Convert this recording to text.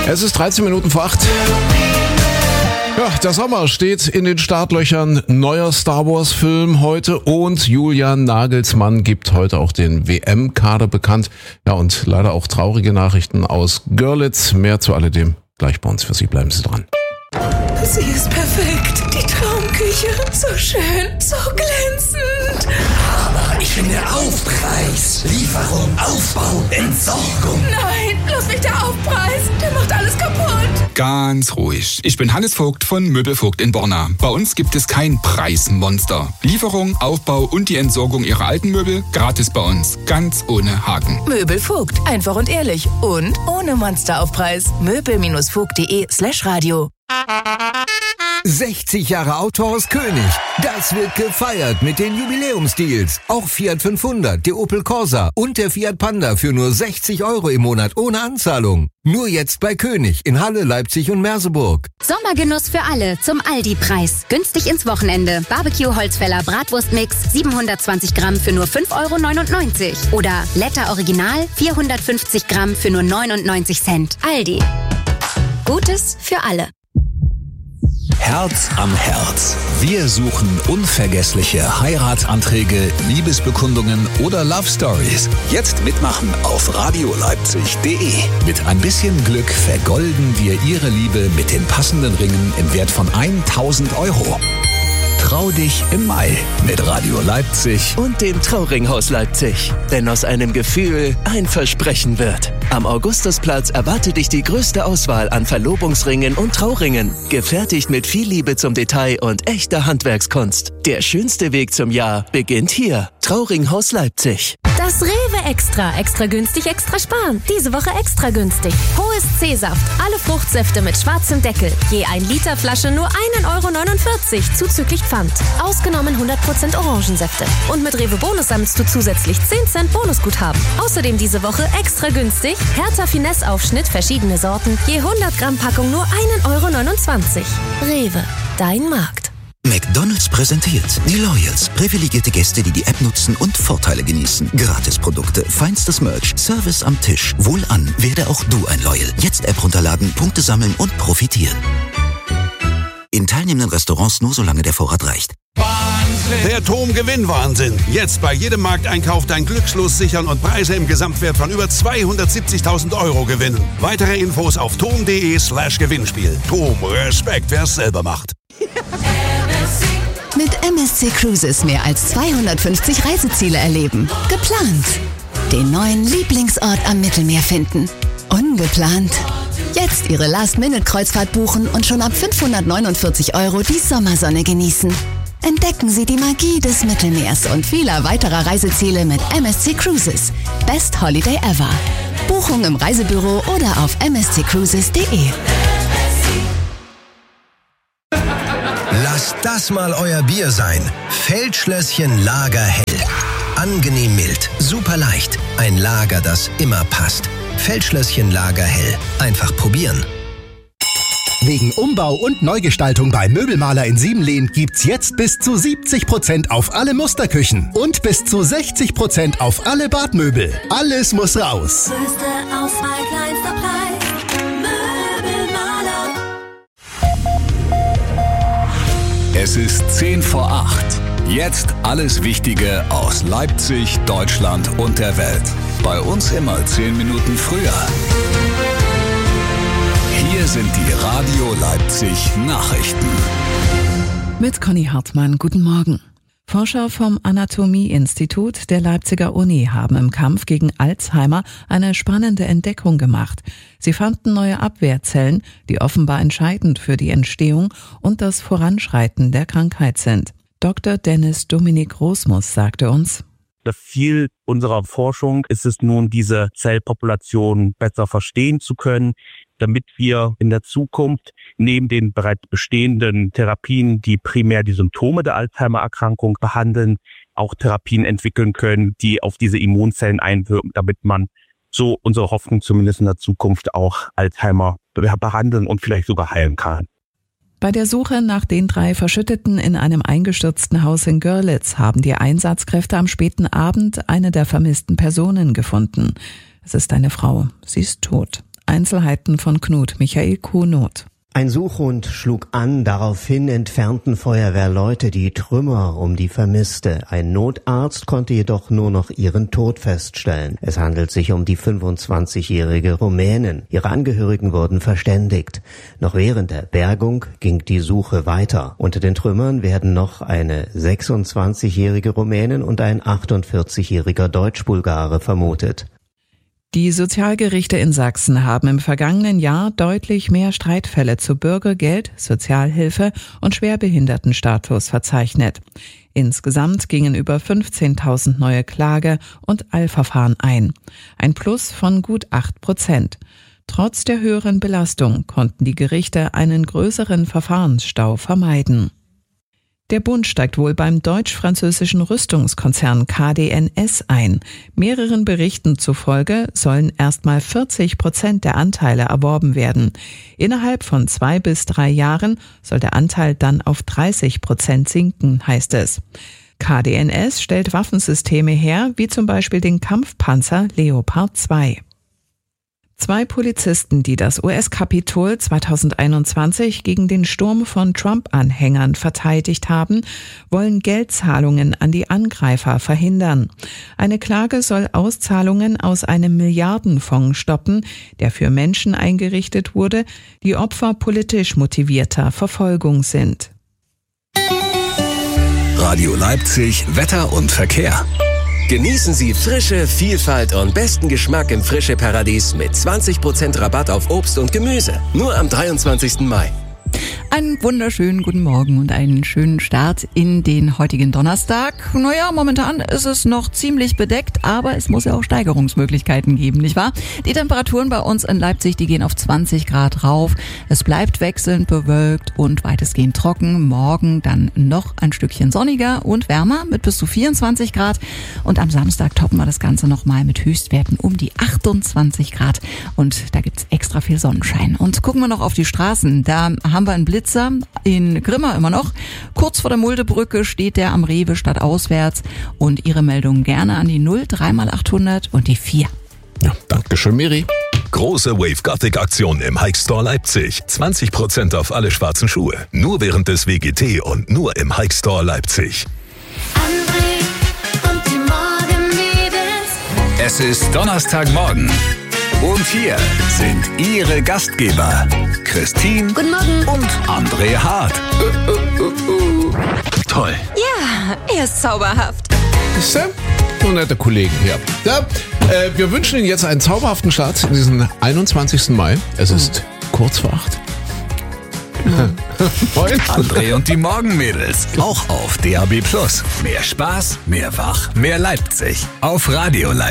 Es ist 13 Minuten vor 8. Ja, der Sommer steht in den Startlöchern. Neuer Star Wars Film heute und Julian Nagelsmann gibt heute auch den WM-Kader bekannt. Ja, und leider auch traurige Nachrichten aus Görlitz. Mehr zu alledem gleich bei uns. Für Sie bleiben Sie dran. Sie ist perfekt. Die Traumküche. So schön, so glänzend. Aber ich bin der Aufpreis. Lieferung, Aufbau, Entsorgung. Nein, bloß nicht der Aufpreis. Der macht alles kaputt. Ganz ruhig. Ich bin Hannes Vogt von Möbelvogt in Borna. Bei uns gibt es kein Preismonster. Lieferung, Aufbau und die Entsorgung Ihrer alten Möbel gratis bei uns. Ganz ohne Haken. Möbelvogt. Einfach und ehrlich. Und ohne Monsteraufpreis. Möbel-vogt.de/radio. 60 Jahre Autohaus König. Das wird gefeiert mit den Jubiläumsdeals. Auch Fiat 500, der Opel Corsa und der Fiat Panda für nur 60 € im Monat ohne Anzahlung. Nur jetzt bei König in Halle, Leipzig und Merseburg. Sommergenuss für alle zum Aldi-Preis. Günstig ins Wochenende. Barbecue Holzfäller Bratwurstmix 720 Gramm für nur 5,99 € Oder Letter Original 450 Gramm für nur 99 Cent. Aldi. Gutes für alle. Herz am Herz. Wir suchen unvergessliche Heiratsanträge, Liebesbekundungen oder Love Stories. Jetzt mitmachen auf radioleipzig.de. Mit ein bisschen Glück vergolden wir Ihre Liebe mit den passenden Ringen im Wert von 1.000 €. Trau dich im Mai mit Radio Leipzig und dem Trauringhaus Leipzig. Denn aus einem Gefühl ein Versprechen wird. Am Augustusplatz erwartet dich die größte Auswahl an Verlobungsringen und Trauringen. Gefertigt mit viel Liebe zum Detail und echter Handwerkskunst. Der schönste Weg zum Jahr beginnt hier. Trauringhaus Leipzig. Das Rewe Extra. Extra günstig, extra sparen. Diese Woche extra günstig. Hohes C-Saft. Alle Fruchtsäfte mit schwarzem Deckel. Je 1 Liter Flasche nur 1,49 € zuzüglich Pfand. Ausgenommen 100% Orangensäfte. Und mit Rewe Bonus sammelst du zusätzlich 10 Cent Bonusguthaben. Außerdem diese Woche extra günstig. Hertha Finesse Aufschnitt, verschiedene Sorten. Je 100 Gramm Packung nur 1,29 €. Rewe. Dein Markt. McDonald's präsentiert die Loyals. Privilegierte Gäste, die die App nutzen und Vorteile genießen. Gratisprodukte, feinstes Merch, Service am Tisch. Wohlan, werde auch du ein Loyal. Jetzt App runterladen, Punkte sammeln und profitieren. In teilnehmenden Restaurants nur solange der Vorrat reicht. Der TOM-Gewinnwahnsinn. Jetzt bei jedem Markteinkauf dein Glückslos sichern und Preise im Gesamtwert von über 270.000 € gewinnen. Weitere Infos auf tom.de/Gewinnspiel. TOM, Respekt, wer es selber macht. Mit MSC Cruises mehr als 250 Reiseziele erleben. Geplant. Den neuen Lieblingsort am Mittelmeer finden. Ungeplant. Jetzt Ihre Last-Minute-Kreuzfahrt buchen und schon ab 549 € die Sommersonne genießen. Entdecken Sie die Magie des Mittelmeers und vieler weiterer Reiseziele mit MSC Cruises. Best Holiday ever. Buchung im Reisebüro oder auf msccruises.de. Lasst das mal euer Bier sein. Feldschlösschen Lager Hell. Angenehm mild, super leicht. Ein Lager, das immer passt. Feldschlösschen Lager Hell. Einfach probieren. Wegen Umbau und Neugestaltung bei Möbelmaler in Siebenlehn gibt's jetzt bis zu 70% auf alle Musterküchen und bis zu 60% auf alle Badmöbel. Alles muss raus. Größte Auswahl, kleinster Preis. Möbelmaler. Es ist 10 vor 8. Jetzt alles Wichtige aus Leipzig, Deutschland und der Welt. Bei uns immer 10 Minuten früher. Hier sind die Radio Leipzig Nachrichten. Mit Conny Hartmann, guten Morgen. Forscher vom Anatomie-Institut der Leipziger Uni haben im Kampf gegen Alzheimer eine spannende Entdeckung gemacht. Sie fanden neue Abwehrzellen, die offenbar entscheidend für die Entstehung und das Voranschreiten der Krankheit sind. Dr. Dennis Dominik Rosmus sagte uns: Das Ziel unserer Forschung ist es nun, diese Zellpopulation besser verstehen zu können, damit wir in der Zukunft neben den bereits bestehenden Therapien, die primär die Symptome der Alzheimer-Erkrankung behandeln, auch Therapien entwickeln können, die auf diese Immunzellen einwirken, damit man, so unsere Hoffnung zumindest in der Zukunft, auch Alzheimer behandeln und vielleicht sogar heilen kann. Bei der Suche nach den 3 Verschütteten in einem eingestürzten Haus in Görlitz haben die Einsatzkräfte am späten Abend eine der vermissten Personen gefunden. Es ist eine Frau. Sie ist tot. Einzelheiten von Knut Michael Konoth. Ein Suchhund schlug an, daraufhin entfernten Feuerwehrleute die Trümmer um die Vermisste. Ein Notarzt konnte jedoch nur noch ihren Tod feststellen. Es handelt sich um die 25-jährige Rumänin. Ihre Angehörigen wurden verständigt. Noch während der Bergung ging die Suche weiter. Unter den Trümmern werden noch eine 26-jährige Rumänin und ein 48-jähriger Deutsch-Bulgare vermutet. Die Sozialgerichte in Sachsen haben im vergangenen Jahr deutlich mehr Streitfälle zu Bürgergeld, Sozialhilfe und Schwerbehindertenstatus verzeichnet. Insgesamt gingen über 15.000 neue Klage- und Eilverfahren ein. Ein Plus von gut 8%. Trotz der höheren Belastung konnten die Gerichte einen größeren Verfahrensstau vermeiden. Der Bund steigt wohl beim deutsch-französischen Rüstungskonzern KDNS ein. Mehreren Berichten zufolge sollen erstmal 40% der Anteile erworben werden. Innerhalb von 2 bis 3 Jahren soll der Anteil dann auf 30% sinken, heißt es. KDNS stellt Waffensysteme her, wie zum Beispiel den Kampfpanzer Leopard 2. 2 Polizisten, die das US-Kapitol 2021 gegen den Sturm von Trump-Anhängern verteidigt haben, wollen Geldzahlungen an die Angreifer verhindern. Eine Klage soll Auszahlungen aus einem Milliardenfonds stoppen, der für Menschen eingerichtet wurde, die Opfer politisch motivierter Verfolgung sind. Radio Leipzig, Wetter und Verkehr. Genießen Sie Frische, Vielfalt und besten Geschmack im Frische-Paradies mit 20% Rabatt auf Obst und Gemüse. Nur am 23. Mai. Einen wunderschönen guten Morgen und einen schönen Start in den heutigen Donnerstag. Naja, momentan ist es noch ziemlich bedeckt, aber es muss ja auch Steigerungsmöglichkeiten geben, nicht wahr? Die Temperaturen bei uns in Leipzig, die gehen auf 20 Grad rauf. Es bleibt wechselnd bewölkt und weitestgehend trocken. Morgen dann noch ein Stückchen sonniger und wärmer mit bis zu 24 Grad. Und am Samstag toppen wir das Ganze nochmal mit Höchstwerten um die 28 Grad. Und da gibt's extra viel Sonnenschein. Und gucken wir noch auf die Straßen. Da haben wir einen Blitzer in Grimma immer noch. Kurz vor der Muldebrücke steht der am Rewe stadtauswärts und Ihre Meldung gerne an die 0 3x800 und die 4. Ja, danke schön, Miri. Große Wave Gothic Aktion im Hike Store Leipzig. 20% auf alle schwarzen Schuhe. Nur während des WGT und nur im Hike Store Leipzig. André und die Morgenmädels. Es ist Donnerstagmorgen. Und hier sind Ihre Gastgeber, Christine Guten Morgen. und André Hart. Toll. Ja, er ist zauberhaft. Ist der? So nette Kollegen hier. Ja, wir wünschen Ihnen jetzt einen zauberhaften Start in diesen 21. Mai. Es ist kurz vor 8. Moin. André und die Morgenmädels. Auch auf DAB+. Mehr Spaß, mehr Wach, mehr Leipzig. Auf Radio Leipzig.